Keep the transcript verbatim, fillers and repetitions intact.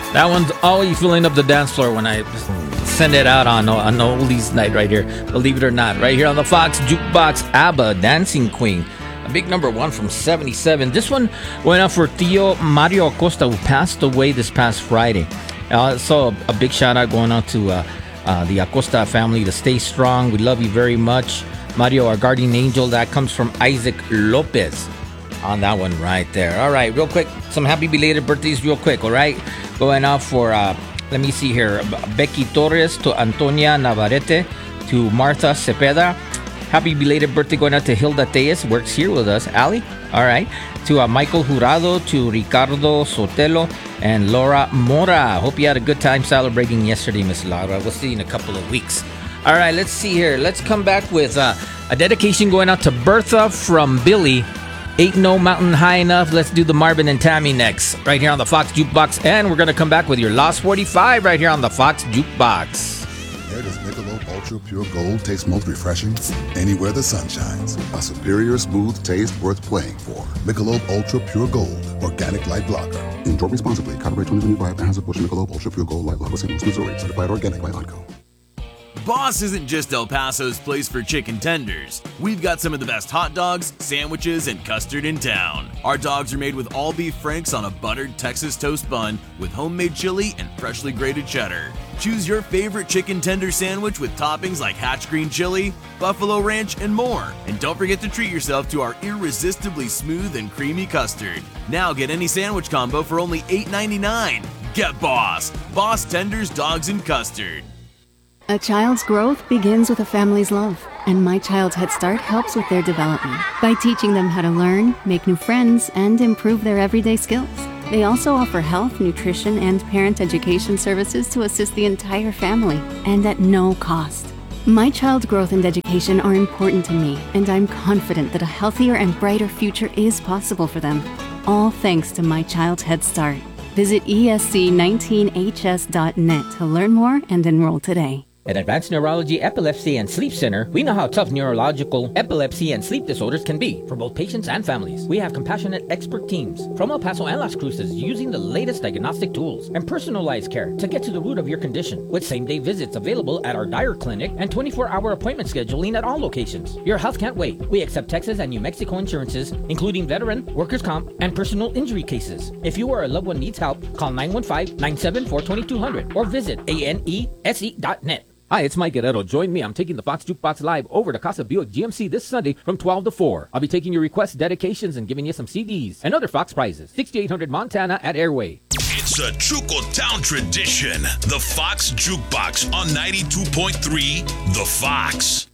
That one's always filling up the dance floor when I send it out on on oldies night right here. Believe it or not, right here on the Fox Jukebox, ABBA, Dancing Queen. A big number one from seventy-seven. This one went out for Tio Mario Acosta, who passed away this past Friday. Uh, so a, a big shout out going out to uh, uh, the Acosta family to stay strong. We love you very much. Mario, our guardian angel. That comes from Isaac Lopez on that one right there. All right, real quick, some happy belated birthdays real quick, all right? Going out for, uh, let me see here, Becky Torres, to Antonia Navarrete, to Martha Cepeda. Happy belated birthday going out to Hilda Tejas, works here with us. Ali, all right. To uh, Michael Jurado, to Ricardo Sotelo, and Laura Mora. Hope you had a good time celebrating yesterday, Miss Laura. We'll see you in a couple of weeks. All right, let's see here. Let's come back with uh, a dedication going out to Bertha from Billy. Ain't no mountain high enough. Let's do the Marvin and Tammy next, right here on the Fox Jukebox. And we're going to come back with your Lost forty-five right here on the Fox Jukebox. Where does Michelob Ultra Pure Gold taste most refreshing? Anywhere the sun shines. A superior smooth taste worth playing for. Michelob Ultra Pure Gold, organic light lager. Enjoy responsibly. Copyright twenty twenty-five. Anheuser-Busch Michelob Ultra Pure Gold Light Lager, Saint Louis, Missouri. Certified organic by Onco. Boss isn't just El Paso's place for chicken tenders. We've got some of the best hot dogs, sandwiches, and custard in town. Our dogs are made with all beef franks on a buttered Texas toast bun with homemade chili and freshly grated cheddar. Choose your favorite chicken tender sandwich with toppings like Hatch green chili, buffalo ranch, and more. And don't forget to treat yourself to our irresistibly smooth and creamy custard. Now get any sandwich combo for only eight ninety-nine. Get Boss. Boss Tenders, Dogs, and Custard. A child's growth begins with a family's love, and My Child's Head Start helps with their development by teaching them how to learn, make new friends, and improve their everyday skills. They also offer health, nutrition, and parent education services to assist the entire family, and at no cost. My child's growth and education are important to me, and I'm confident that a healthier and brighter future is possible for them. All thanks to My Child's Head Start. Visit E S C nineteen H S dot net to learn more and enroll today. At Advanced Neurology Epilepsy and Sleep Center, we know how tough neurological epilepsy and sleep disorders can be for both patients and families. We have compassionate expert teams from El Paso and Las Cruces using the latest diagnostic tools and personalized care to get to the root of your condition, with same-day visits available at our Dyer Clinic and twenty-four hour appointment scheduling at all locations. Your health can't wait. We accept Texas and New Mexico insurances, including veteran, workers' comp, and personal injury cases. If you or a loved one needs help, call nine one five, nine seven four, two two zero zero or visit A N E S E dot net. Hi, it's Mike Guerrero. Join me. I'm taking the Fox Jukebox Live over to Casa Buick G M C this Sunday from twelve to four. I'll be taking your requests, dedications, and giving you some C Ds and other Fox prizes. sixty-eight hundred Montana at Airway. It's a Chuco Town tradition. The Fox Jukebox on ninety-two point three The Fox.